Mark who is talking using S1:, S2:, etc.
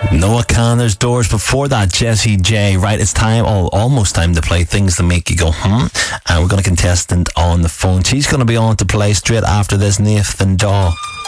S1: Noah Kahan's Doors. Before that, Jessie J. Right, it's time, almost time to play Things That Make You Go and we've got a contestant on the phone. She's going to be on to play straight after this, Nathan Daw.